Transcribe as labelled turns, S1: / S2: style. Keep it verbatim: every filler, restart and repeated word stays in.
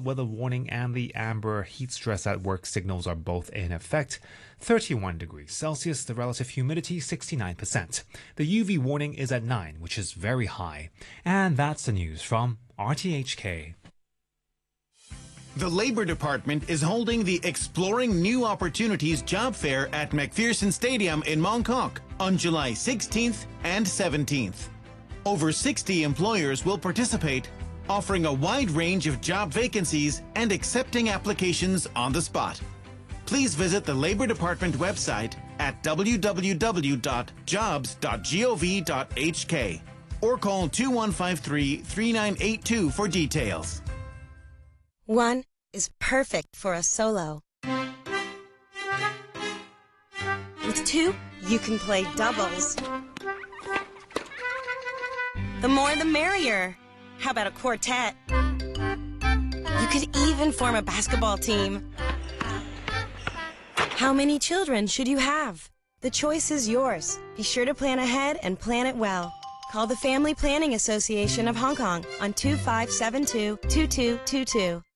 S1: weather warning and the amber heat stress at work signals are both in effect. thirty-one degrees Celsius, the relative humidity sixty-nine percent. The U V warning is at nine, which is very high. And that's the news from R T H K.
S2: The Labor Department is holding the Exploring New Opportunities Job Fair at McPherson Stadium in Mongkok on July sixteenth and seventeenth. Over sixty employers will participate, offering a wide range of job vacancies and accepting applications on the spot. Please visit the Labor Department website at w w w dot jobs dot gov dot h k or call two one five three, three nine eight two for details.
S3: One is perfect for a solo. With two, you can play doubles. The more the merrier. How about a quartet? You could even form a basketball team. How many children should you have? The choice is yours. Be sure to plan ahead and plan it well. Call the Family Planning Association of Hong Kong on two five seven two, two two two two.